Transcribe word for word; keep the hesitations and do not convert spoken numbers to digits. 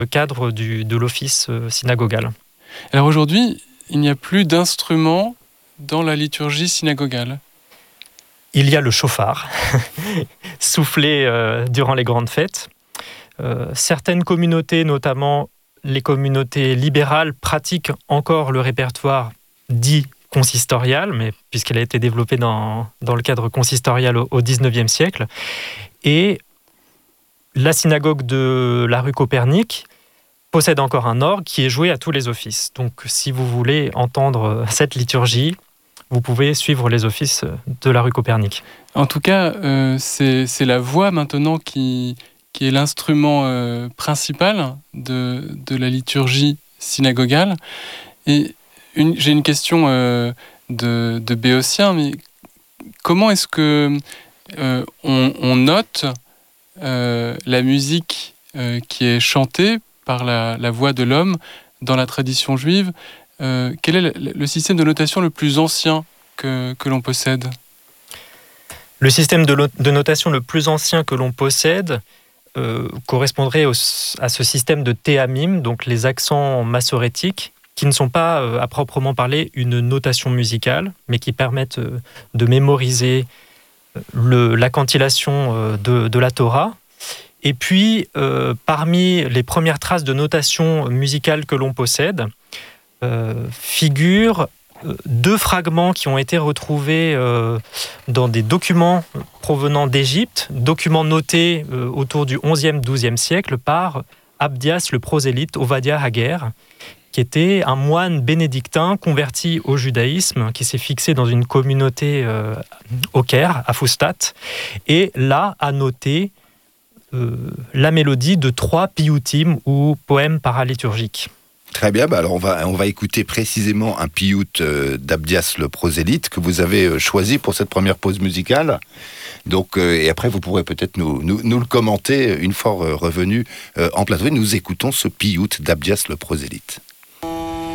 le cadre du, de l'office synagogal. Alors aujourd'hui, il n'y a plus d'instruments dans la liturgie synagogale. Il y a le chauffard, soufflé euh, durant les grandes fêtes. Euh, certaines communautés, notamment les communautés libérales, pratiquent encore le répertoire dit consistorial, mais puisqu'elle a été développée dans, dans le cadre consistorial au, au dix-neuvième siècle. Et la synagogue de la rue Copernic possède encore un orgue qui est joué à tous les offices. Donc si vous voulez entendre cette liturgie, vous pouvez suivre les offices de la rue Copernic. En tout cas, euh, c'est, c'est la voix maintenant qui, qui est l'instrument euh, principal de, de la liturgie synagogale. Et une, j'ai une question euh, de, de béotien, mais comment est-ce que euh, on, on note euh, la musique euh, qui est chantée par la, la voix de l'homme dans la tradition juive? Euh, quel est le, le système de notation le plus ancien que, que l'on possède? Le système de, de notation le plus ancien que l'on possède euh, correspondrait au, à ce système de théamim, donc les accents massorétiques, qui ne sont pas, euh, à proprement parler, une notation musicale, mais qui permettent euh, de mémoriser le, la cantillation euh, de, de la Torah. Et puis, euh, parmi les premières traces de notation musicale que l'on possède, euh, figurent euh, deux fragments qui ont été retrouvés euh, dans des documents provenant d'Égypte, documents notés euh, autour du onzième douzième siècle par Abdias le prosélyte Ovadia Haguer, qui était un moine bénédictin converti au judaïsme, qui s'est fixé dans une communauté euh, au Caire, à Foustat, et là a noté euh, la mélodie de trois piyutim, ou poèmes paraliturgiques. Très bien, bah alors on va, on va écouter précisément un piyut euh, d'Abdias le prosélyte que vous avez euh, choisi pour cette première pause musicale. Donc, euh, et après vous pourrez peut-être nous, nous, nous le commenter une fois euh, revenu euh, en plateau. Nous écoutons ce piyut d'Abdias le prosélyte.